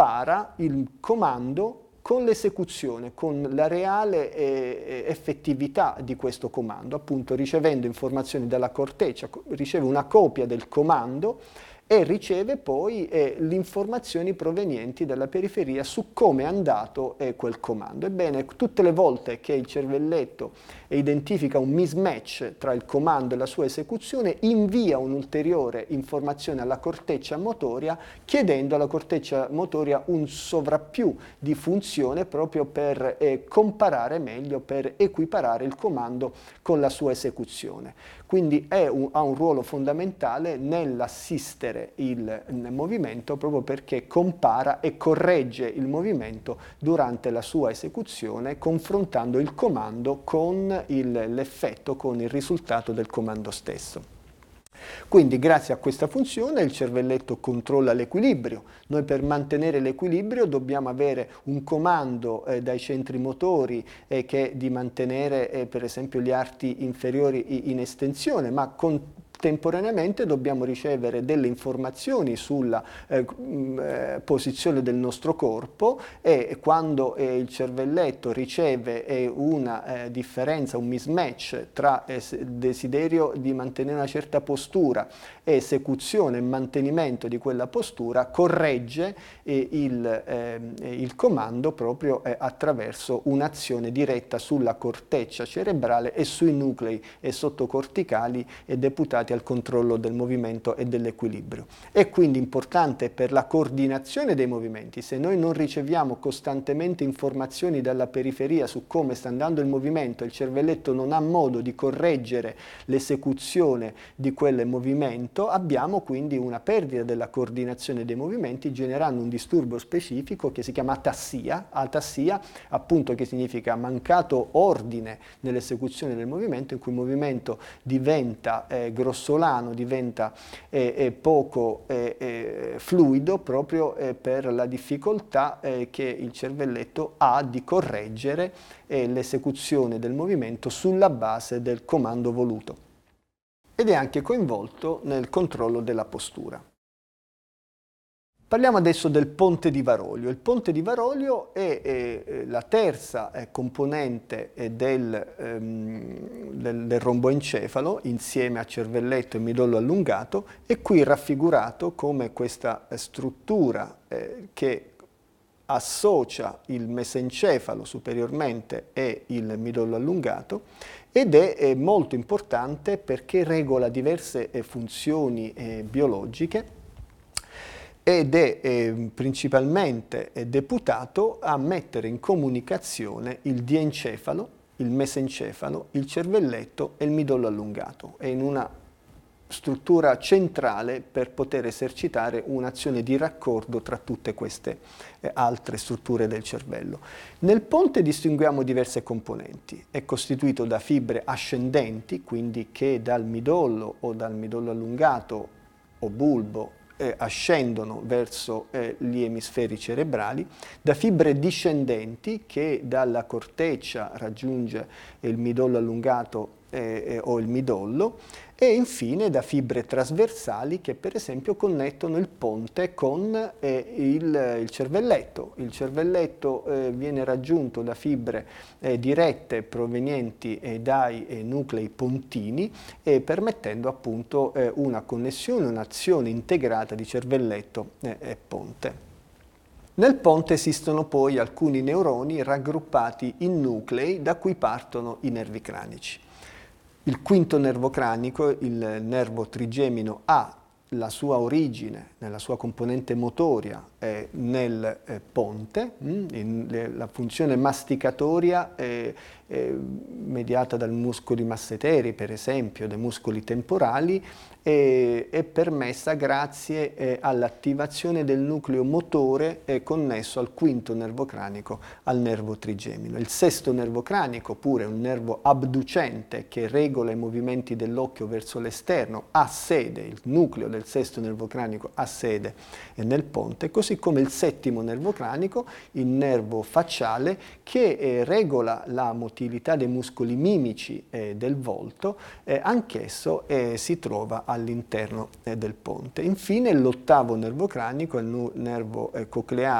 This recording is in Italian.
compara il comando con l'esecuzione, con la reale effettività di questo comando, appunto ricevendo informazioni dalla corteccia, riceve una copia del comando e riceve poi le informazioni provenienti dalla periferia su come è andato quel comando. Ebbene, tutte le volte che il cervelletto identifica un mismatch tra il comando e la sua esecuzione, invia un'ulteriore informazione alla corteccia motoria, chiedendo alla corteccia motoria un sovrappiù di funzione proprio per comparare meglio, per equiparare il comando con la sua esecuzione. Quindi ha un ruolo fondamentale nell'assistere il movimento, proprio perché compara e corregge il movimento durante la sua esecuzione, confrontando il comando con l'effetto, con il risultato del comando stesso. Quindi grazie a questa funzione il cervelletto controlla l'equilibrio. Noi per mantenere l'equilibrio dobbiamo avere un comando dai centri motori che è di mantenere per esempio gli arti inferiori in estensione, ma contemporaneamente dobbiamo ricevere delle informazioni sulla posizione del nostro corpo, e quando il cervelletto riceve una differenza, un mismatch tra desiderio di mantenere una certa postura e esecuzione e mantenimento di quella postura, corregge il comando proprio attraverso un'azione diretta sulla corteccia cerebrale e sui nuclei sottocorticali deputati al controllo del movimento e dell'equilibrio. È quindi importante per la coordinazione dei movimenti. Se noi non riceviamo costantemente informazioni dalla periferia su come sta andando il movimento, il cervelletto non ha modo di correggere l'esecuzione di quel movimento, abbiamo quindi una perdita della coordinazione dei movimenti, generando un disturbo specifico che si chiama atassia, appunto, che significa mancato ordine nell'esecuzione del movimento, in cui il movimento diventa grossolano, diventa poco fluido, proprio per la difficoltà che il cervelletto ha di correggere l'esecuzione del movimento sulla base del comando voluto. Ed è anche coinvolto nel controllo della postura. Parliamo adesso del ponte di Varolio. Il ponte di Varolio è la terza componente del romboencefalo, insieme a cervelletto e midollo allungato, e qui raffigurato come questa struttura che associa il mesencefalo superiormente e il midollo allungato, ed è molto importante perché regola diverse funzioni biologiche, ed è principalmente deputato a mettere in comunicazione il diencefalo, il mesencefalo, il cervelletto e il midollo allungato. È in una struttura centrale per poter esercitare un'azione di raccordo tra tutte queste altre strutture del cervello. Nel ponte distinguiamo diverse componenti. È costituito da fibre ascendenti, quindi che dal midollo o dal midollo allungato o bulbo ascendono verso gli emisferi cerebrali, da fibre discendenti che dalla corteccia raggiunge il midollo allungato o il midollo, e infine da fibre trasversali che per esempio connettono il ponte con il cervelletto. Il cervelletto viene raggiunto da fibre dirette provenienti dai nuclei pontini, permettendo appunto una connessione, un'azione integrata di cervelletto e ponte. Nel ponte esistono poi alcuni neuroni raggruppati in nuclei da cui partono i nervi cranici. Il quinto nervo cranico, il nervo trigemino, ha la sua origine nella sua componente motoria nel ponte, la funzione masticatoria mediata dai muscoli masseteri, per esempio, dai muscoli temporali, è permessa grazie all'attivazione del nucleo motore connesso al quinto nervo cranico, al nervo trigemino. Il sesto nervo cranico, pure un nervo abducente che regola i movimenti dell'occhio verso l'esterno, ha sede, il nucleo del sesto nervo cranico ha sede nel ponte, così come il settimo nervo cranico, il nervo facciale, che regola la motilità dei muscoli mimici del volto, anch'esso si trova all'interno del ponte. Infine l'ottavo nervo cranico, il nervo cocleare,